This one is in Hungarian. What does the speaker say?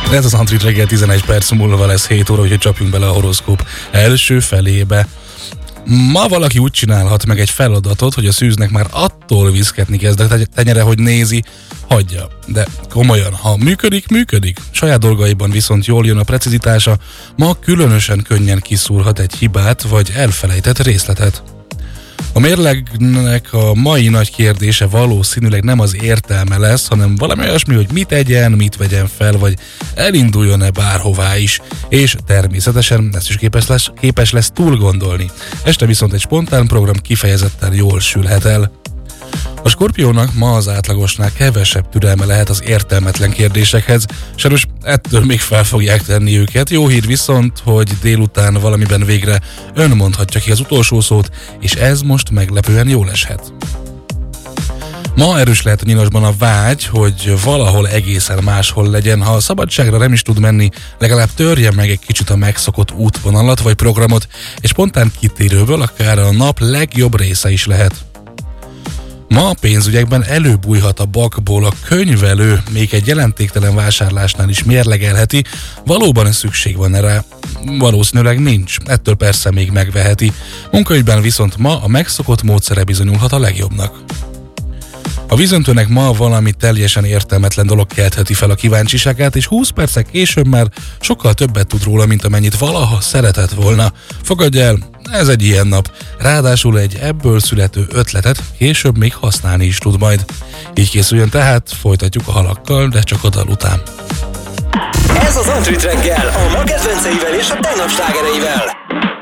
Ez az Antrit reggel, 11 perc múlva lesz 7 óra, úgyhogy csapjunk bele a horoszkóp első felébe. Ma valaki úgy csinálhat meg egy feladatot, hogy a szűznek már attól viszketni kezd a tenyere, hogy nézi, hagyja. De komolyan, ha működik. Saját dolgaiban viszont jól jön a precizitása, ma különösen könnyen kiszúrhat egy hibát vagy elfelejtett részletet. A mérlegnek a mai nagy kérdése valószínűleg nem az értelme lesz, hanem valami olyasmi, hogy mit egyen, mit vegyen fel, vagy elinduljon-e bárhová is, és természetesen ezt is képes lesz túl gondolni. Este viszont egy spontán program kifejezetten jól sülhet el. A Skorpiónak ma az átlagosnál kevesebb türelme lehet az értelmetlen kérdésekhez, sajnos ettől még fel fogják tenni őket. Jó hír viszont, hogy délután valamiben végre ön mondhatja ki az utolsó szót, és ez most meglepően jól eshet. Ma erős lehet a nyilasban a vágy, hogy valahol egészen máshol legyen. Ha a szabadságra nem is tud menni, legalább törje meg egy kicsit a megszokott útvonalat vagy programot, és spontán kitérőből akár a nap legjobb része is lehet. Ma a pénzügyekben előbújhat a bakból a könyvelő, még egy jelentéktelen vásárlásnál is mérlegelheti, valóban szükség van rá, valószínűleg nincs, ettől persze még megveheti. Munkaügyben viszont ma a megszokott módszere bizonyulhat a legjobbnak. A vízöntőnek ma valami teljesen értelmetlen dolog keltheti fel a kíváncsiságát, és 20 perccel később már sokkal többet tud róla, mint amennyit valaha szeretett volna. Fogadj el, ez egy ilyen nap. Ráadásul egy ebből születő ötletet később még használni is tud majd. Így készüljön tehát, folytatjuk a halakkal, de csak a dal után. Ez az Antrit reggel, a ma kedvenceivel és a tegnap slágereivel.